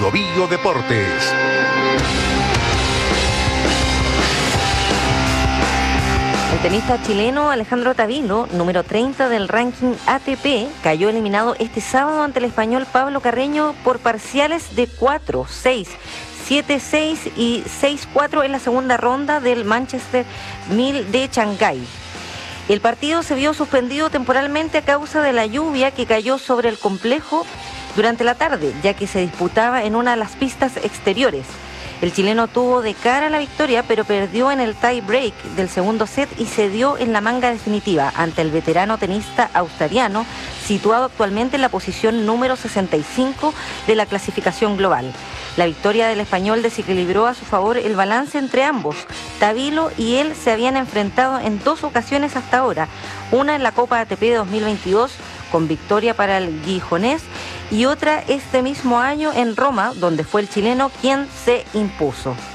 Bio Deportes. El tenista chileno Alejandro Tavilo, número 30 del ranking ATP, cayó eliminado este sábado ante el español Pablo Carreño por parciales de 4-6, 7-6 y 6-4 en la segunda ronda del Manchester 1000 de Shanghái. El partido se vio suspendido temporalmente a causa de la lluvia que cayó sobre el complejo durante la tarde, ya que se disputaba en una de las pistas exteriores. El chileno tuvo de cara a la victoria, pero perdió en el tie break del segundo set y cedió en la manga definitiva ante el veterano tenista australiano, situado actualmente en la posición número 65 de la clasificación global. La victoria del español desequilibró a su favor el balance entre ambos. Tavilo y él se habían enfrentado en 2 ocasiones hasta ahora, una en la Copa ATP de 2022 con victoria para el guijonés y otra este mismo año en Roma, donde fue el chileno quien se impuso.